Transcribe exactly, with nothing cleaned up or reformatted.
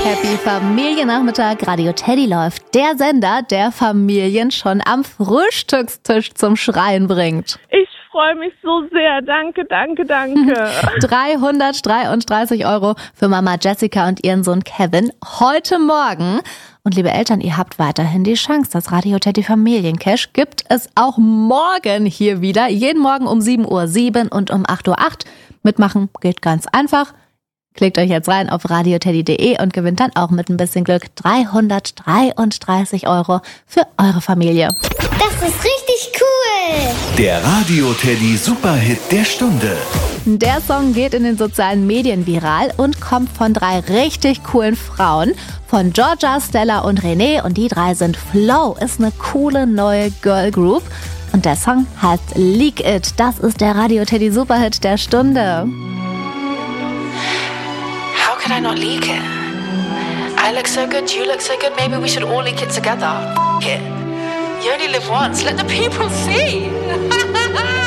Happy Familiennachmittag. Radio Teddy läuft. Der Sender, der Familien schon am Frühstückstisch zum Schreien bringt. Ich freue mich so sehr. Danke, danke, danke. dreihundertdreiunddreißig Euro für Mama Jessica und ihren Sohn Kevin heute Morgen. Und liebe Eltern, ihr habt weiterhin die Chance. Das Radio Teddy Familiencash gibt es auch morgen hier wieder. Jeden Morgen um sieben Uhr sieben und um acht Uhr acht. Mitmachen geht ganz einfach. Klickt euch jetzt rein auf radioteddy punkt de und gewinnt dann auch mit ein bisschen Glück dreihundertdreiunddreißig Euro für eure Familie. Das ist richtig cool. Der Radio Teddy Superhit der Stunde. Der Song geht in den sozialen Medien viral und kommt von drei richtig coolen Frauen. Von Georgia, Stella und René. Und die drei sind Flow, ist eine coole neue Girl Group. Und der Song heißt Leak It. Das ist der Radio Teddy Superhit der Stunde. How could I not leak it? I look so good, you look so good, maybe we should all leak it together. F*** it. You only live once, let the people see.